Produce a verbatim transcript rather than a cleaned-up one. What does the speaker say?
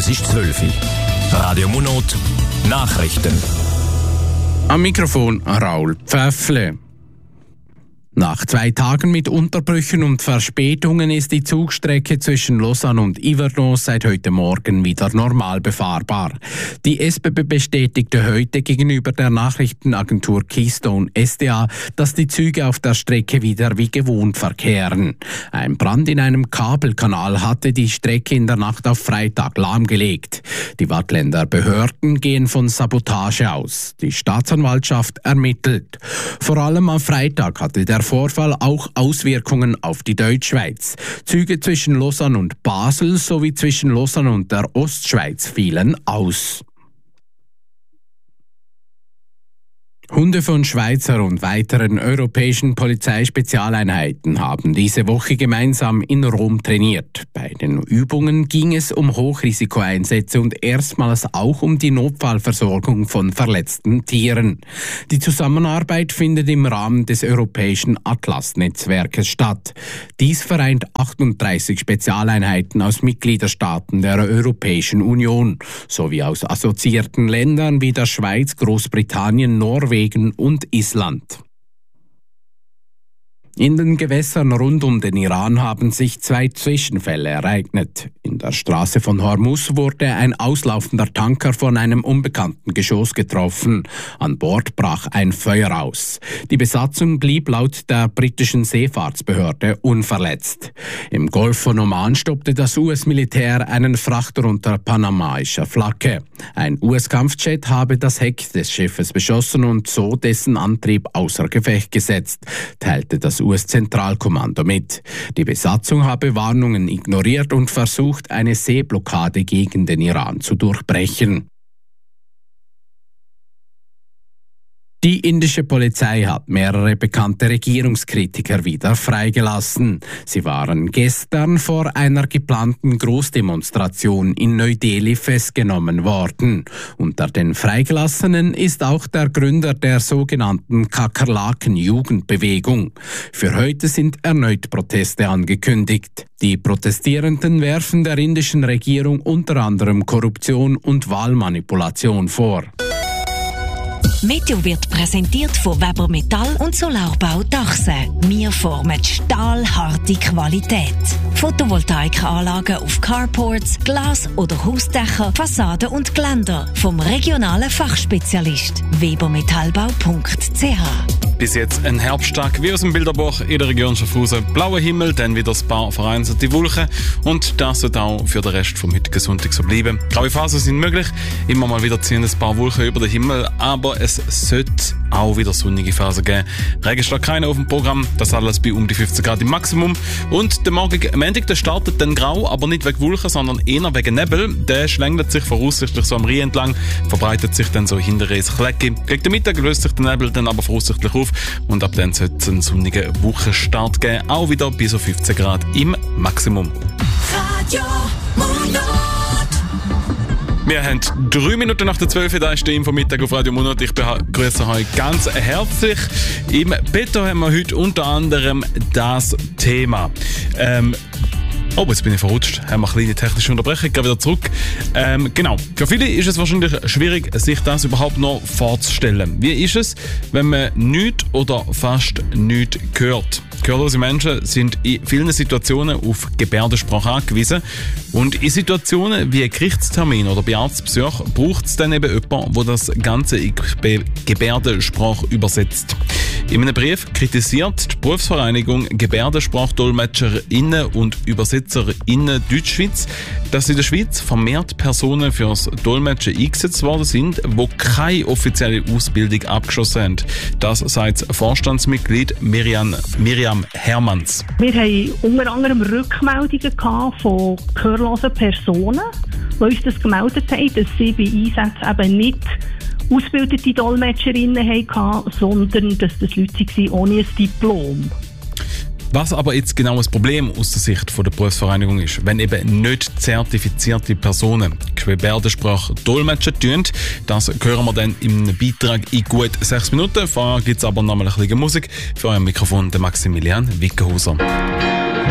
Es ist zwölf Uhr. Radio Monat, Nachrichten. Am Mikrofon Raul Pfäffle. Nach zwei Tagen mit Unterbrüchen und Verspätungen ist die Zugstrecke zwischen Lausanne und Yverdon seit heute Morgen wieder normal befahrbar. Die S B B bestätigte heute gegenüber der Nachrichtenagentur Keystone S D A, dass die Züge auf der Strecke wieder wie gewohnt verkehren. Ein Brand in einem Kabelkanal hatte die Strecke in der Nacht auf Freitag lahmgelegt. Die Waadtländer Behörden gehen von Sabotage aus. Die Staatsanwaltschaft ermittelt. Vor allem am Freitag hatte der Vorfall auch Auswirkungen auf die Deutschschweiz. Züge zwischen Lausanne und Basel sowie zwischen Lausanne und der Ostschweiz fielen aus. Hunde von Schweizer und weiteren europäischen Polizeispezialeinheiten haben diese Woche gemeinsam in Rom trainiert. Bei den Übungen ging es um Hochrisikoeinsätze und erstmals auch um die Notfallversorgung von verletzten Tieren. Die Zusammenarbeit findet im Rahmen des europäischen Atlas-Netzwerkes statt. Dies vereint achtunddreißig Spezialeinheiten aus Mitgliederstaaten der Europäischen Union sowie aus assoziierten Ländern wie der Schweiz, Großbritannien, Norwegen und Island. In den Gewässern rund um den Iran haben sich zwei Zwischenfälle ereignet. In der Straße von Hormuz wurde ein auslaufender Tanker von einem unbekannten Geschoss getroffen. An Bord brach ein Feuer aus. Die Besatzung blieb laut der britischen Seefahrtsbehörde unverletzt. Im Golf von Oman stoppte das U S-Militär einen Frachter unter panamaischer Flagge. Ein U S-Kampfjet habe das Heck des Schiffes beschossen und so dessen Antrieb außer Gefecht gesetzt, teilte das U S-Zentralkommando mit. Die Besatzung habe Warnungen ignoriert und versucht, eine Seeblockade gegen den Iran zu durchbrechen. Die indische Polizei hat mehrere bekannte Regierungskritiker wieder freigelassen. Sie waren gestern vor einer geplanten Großdemonstration in Neu-Delhi festgenommen worden. Unter den Freigelassenen ist auch der Gründer der sogenannten Kakerlaken-Jugendbewegung. Für heute sind erneut Proteste angekündigt. Die Protestierenden werfen der indischen Regierung unter anderem Korruption und Wahlmanipulation vor. Meteo wird präsentiert von Weber Metall und Solarbau Dachse. Wir formen stahlharte Qualität. Photovoltaikanlagen auf Carports, Glas- oder Hausdächer, Fassaden und Geländer. Vom regionalen Fachspezialist webermetallbau punkt c h. Bis jetzt ein Herbsttag wie aus dem Bilderbuch in der Region Schaffhausen. Blauer Himmel, dann wieder ein paar vereinzelte Wolken und das wird auch für den Rest vom heutigen Sonntag so bleiben. Graue Phasen sind möglich, immer mal wieder ziehen ein paar Wolken über den Himmel, aber es sollte auch wieder sonnige Phasen geben. Regen steht keiner auf dem Programm, das alles bei um die fünfzehn Grad im Maximum. Und der morgige Montag, der startet dann grau, aber nicht wegen Wolken, sondern eher wegen Nebel. Der schlängelt sich voraussichtlich so am Rhein entlang, verbreitet sich dann so hinter ins Klecki. Gegen den Mittag löst sich der Nebel dann aber voraussichtlich auf und ab dann sollte es einen sonnigen Wochenstart geben, auch wieder bis auf fünfzehn Grad im Maximum. Radio Monat. Wir haben drei Minuten nach der zwölf Uhr, da ist der Infomittag auf Radio Monat. Ich begrüße euch ganz herzlich. Im Petto haben wir heute unter anderem das Thema. Ähm, Oh, jetzt bin ich verrutscht. Haben wir eine kleine technische Unterbrechung. Gehen wieder zurück. Ähm, genau. Für viele ist es wahrscheinlich schwierig, sich das überhaupt noch vorzustellen. Wie ist es, wenn man nichts oder fast nichts hört? Gehörlose Menschen sind in vielen Situationen auf Gebärdensprache angewiesen. Und in Situationen wie Gerichtstermin oder bei Arztbesuch braucht es dann eben jemanden, der das Ganze in Gebärdensprache übersetzt. In einem Brief kritisiert die Berufsvereinigung Gebärdensprachdolmetscherinnen und Übersetzerinnen Deutschschweiz, dass in der Schweiz vermehrt Personen fürs Dolmetschen eingesetzt worden sind, die keine offizielle Ausbildung abgeschlossen haben. Das sagt das Vorstandsmitglied Miriam, Miriam Hermanns. Wir haben unter anderem Rückmeldungen gehabt von gehörlosen Personen, die uns das gemeldet haben, dass sie bei Einsätzen eben nicht ausgebildete Dolmetscherinnen hatten, sondern dass das Leute waren ohne ein Diplom. Was aber jetzt genau das Problem aus der Sicht der Berufsvereinigung ist, wenn eben nicht zertifizierte Personen Gebärdensprache dolmetschen tun, das hören wir dann im Beitrag in gut sechs Minuten. Vorher gibt es aber noch mal ein bisschen Musik. Für euer Mikrofon der Maximilian Wickenhauser.